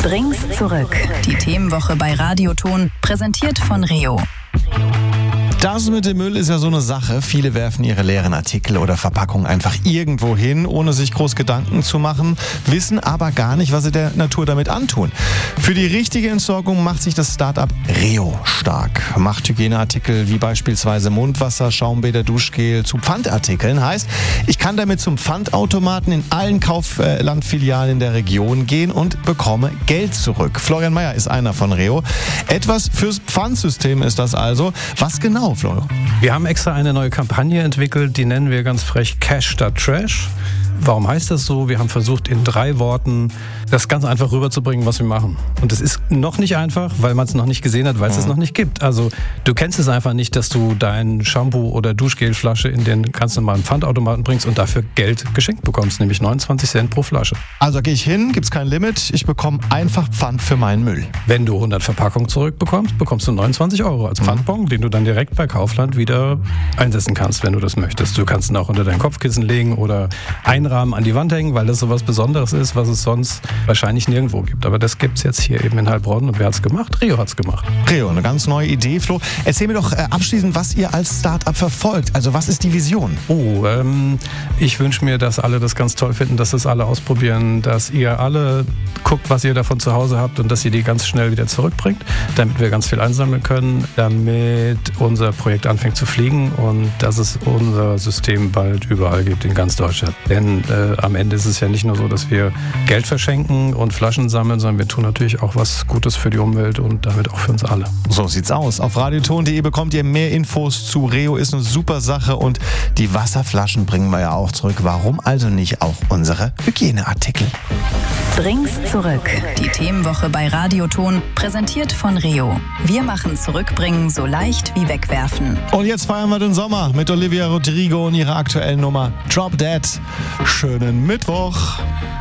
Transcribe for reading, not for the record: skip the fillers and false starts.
Bring's zurück. Die Themenwoche bei Radioton, präsentiert von Reo. Das mit dem Müll ist ja so eine Sache. Viele werfen ihre leeren Artikel oder Verpackungen einfach irgendwo hin, ohne sich groß Gedanken zu machen, wissen aber gar nicht, was sie der Natur damit antun. Für die richtige Entsorgung macht sich das Start-up Reo stark. Macht Hygieneartikel wie beispielsweise Mundwasser, Schaumbäder, Duschgel zu Pfandartikeln. Heißt, ich kann damit zum Pfandautomaten in allen Kauflandfilialen der Region gehen und bekomme Geld zurück. Florian Meyer ist einer von Reo. Etwas fürs Pfandsystem ist das also. Was genau, Florian? Wir haben extra eine neue Kampagne entwickelt, die nennen wir ganz frech Cash statt Trash. Warum heißt das so? Wir haben versucht, in 3 Worten das ganz einfach rüberzubringen, was wir machen. Und es ist noch nicht einfach, weil man es noch nicht gesehen hat, weil es es noch nicht gibt. Also du kennst es einfach nicht, dass du dein Shampoo oder Duschgelflasche in den ganz normalen Pfandautomaten bringst und dafür Geld geschenkt bekommst, nämlich 29 Cent pro Flasche. Also gehe ich hin, gibt's kein Limit, ich bekomme einfach Pfand für meinen Müll. Wenn du 100 Verpackungen zurückbekommst, bekommst du 29 € als Pfandbon, den du dann direkt bei Kaufland wieder einsetzen kannst, wenn du das möchtest. Du kannst ihn auch unter dein Kopfkissen legen oder einrahmen an die Wand hängen, weil das so was Besonderes ist, was es sonst wahrscheinlich nirgendwo gibt. Aber das gibt's jetzt hier eben in Heilbronn. Und wer hat's gemacht? Reo hat's gemacht. Reo, eine ganz neue Idee, Flo. Erzähl mir doch abschließend, was ihr als Start-up verfolgt. Also was ist die Vision? Ich wünsche mir, dass alle das ganz toll finden, dass das alle ausprobieren, dass ihr alle guckt, was ihr davon zu Hause habt und dass ihr die ganz schnell wieder zurückbringt, damit wir ganz viel einsammeln können, damit unser Projekt anfängt zu fliegen und dass es unser System bald überall gibt in ganz Deutschland. Denn am Ende ist es ja nicht nur so, dass wir Geld verschenken und Flaschen sammeln, sondern wir tun natürlich auch was Gutes für die Umwelt und damit auch für uns alle. So sieht's aus. Auf radioton.de bekommt ihr mehr Infos zu Reo. Ist eine super Sache und die Wasserflaschen bringen wir ja auch zurück. Warum also nicht auch unsere Hygieneartikel? Bring's zurück. Die Themenwoche bei Radioton, präsentiert von Reo. Wir machen Zurückbringen so leicht wie wegwerfen. Und jetzt feiern wir den Sommer mit Olivia Rodrigo und ihrer aktuellen Nummer Drop Dead. Schönen Mittwoch.